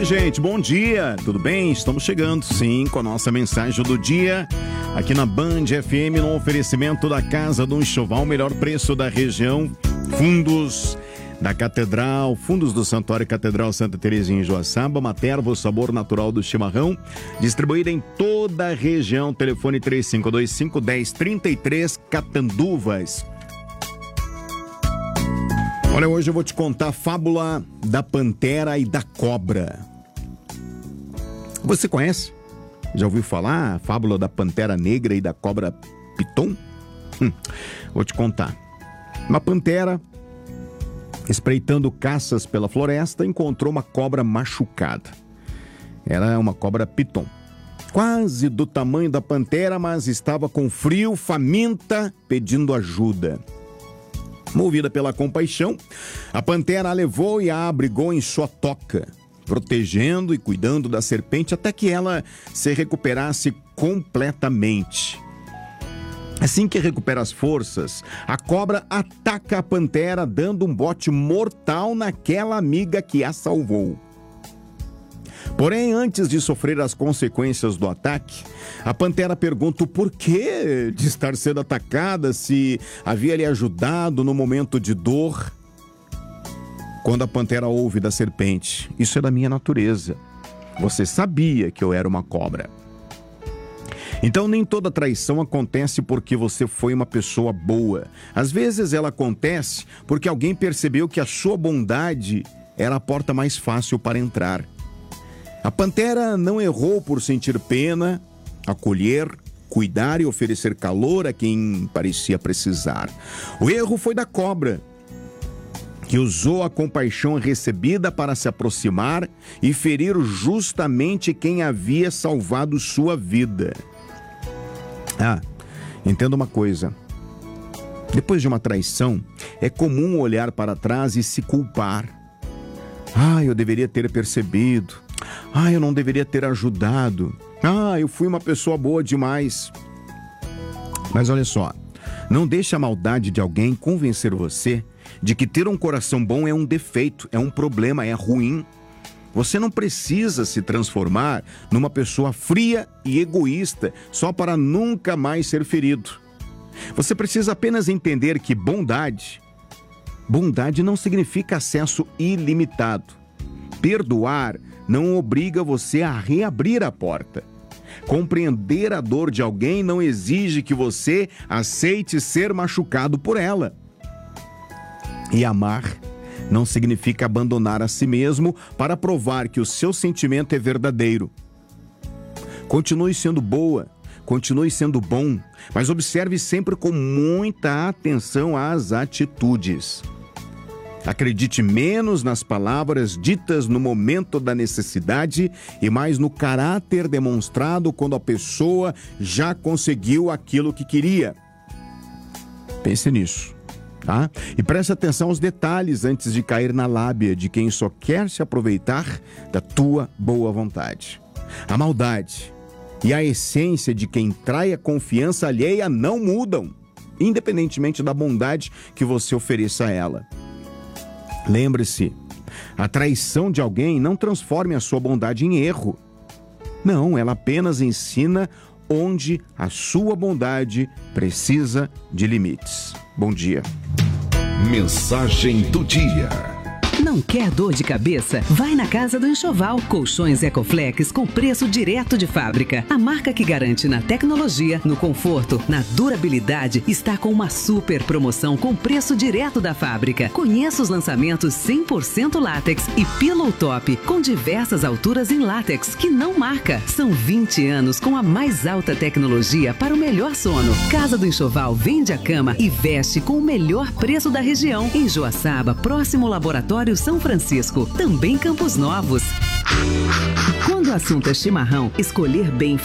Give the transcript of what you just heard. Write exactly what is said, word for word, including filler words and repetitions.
gente, bom dia, tudo bem? Estamos chegando, sim, com a nossa mensagem do dia, aqui na Band F M, no oferecimento da Casa do Enxoval, melhor preço da região, fundos da Catedral, fundos do Santuário Catedral Santa Terezinha em Joaçaba, Materva, o sabor natural do chimarrão, distribuída em toda a região, telefone três cinco dois cinco, um zero três três, Catanduvas. Olha, hoje eu vou te contar a fábula da pantera e da cobra. Você conhece? Já ouviu falar a fábula da pantera negra e da cobra piton? Hum, vou te contar. Uma pantera, espreitando caças pela floresta, encontrou uma cobra machucada. Ela é uma cobra piton. Quase do tamanho da pantera, mas estava com frio, faminta, pedindo ajuda. Movida pela compaixão, a pantera a levou e a abrigou em sua toca, protegendo e cuidando da serpente até que ela se recuperasse completamente. Assim que recupera as forças, a cobra ataca a pantera, dando um bote mortal naquela amiga que a salvou. Porém, antes de sofrer as consequências do ataque, a pantera pergunta o porquê de estar sendo atacada se havia lhe ajudado no momento de dor. Quando a pantera ouve da serpente: isso é da minha natureza. Você sabia que eu era uma cobra. Então, nem toda traição acontece porque você foi uma pessoa boa. Às vezes ela acontece porque alguém percebeu que a sua bondade era a porta mais fácil para entrar. A pantera não errou por sentir pena, acolher, cuidar e oferecer calor a quem parecia precisar. O erro foi da cobra, que usou a compaixão recebida para se aproximar e ferir justamente quem havia salvado sua vida. Ah, entenda uma coisa. Depois de uma traição, é comum olhar para trás e se culpar. Ah, eu deveria ter percebido. Ah, eu não deveria ter ajudado. Ah, eu fui uma pessoa boa demais. Mas olha só, não deixe a maldade de alguém convencer você de que ter um coração bom é um defeito, é um problema, é ruim. Você não precisa se transformar numa pessoa fria e egoísta só para nunca mais ser ferido. Você precisa apenas entender que bondade, bondade não significa acesso ilimitado. Perdoar não obriga você a reabrir a porta. Compreender a dor de alguém não exige que você aceite ser machucado por ela. E amar não significa abandonar a si mesmo para provar que o seu sentimento é verdadeiro. Continue sendo boa, continue sendo bom, mas observe sempre com muita atenção às atitudes. Acredite menos nas palavras ditas no momento da necessidade e mais no caráter demonstrado quando a pessoa já conseguiu aquilo que queria. Pense nisso, tá? E preste atenção aos detalhes antes de cair na lábia de quem só quer se aproveitar da tua boa vontade. A maldade e a essência de quem trai a confiança alheia não mudam, independentemente da bondade que você ofereça a ela. Lembre-se, a traição de alguém não transforma a sua bondade em erro. Não, ela apenas ensina onde a sua bondade precisa de limites. Bom dia. Mensagem do dia. Não quer dor de cabeça? Vai na Casa do Enxoval. Colchões Ecoflex com preço direto de fábrica. A marca que garante na tecnologia, no conforto, na durabilidade, está com uma super promoção com preço direto da fábrica. Conheça os lançamentos cem por cento látex e Pillow Top com diversas alturas em látex que não marca. São vinte anos com a mais alta tecnologia para o melhor sono. Casa do Enxoval vende a cama e veste com o melhor preço da região. Em Joaçaba, próximo ao Laboratório São Francisco, também Campos Novos. Quando o assunto é chimarrão, escolher bem